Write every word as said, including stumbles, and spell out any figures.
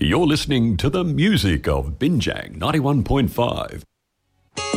You're listening to the music of Binjang ninety-one point five.